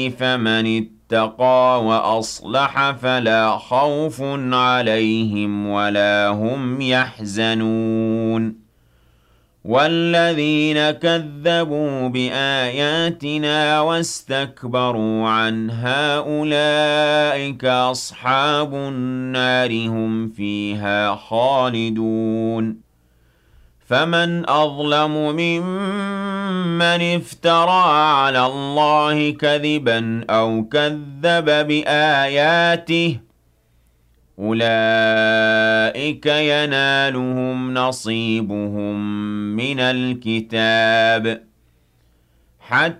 فمن اتقى وأصلح فلا خوف عليهم ولا هم يحزنون والذين كذبوا بآياتنا واستكبروا عنها أولئك أصحاب النار هم فيها خالدون فمن أظلم ممن افترى على الله كذبا أو كذب بآياته أولئك ينالهم نصيبهم من الكتاب حتى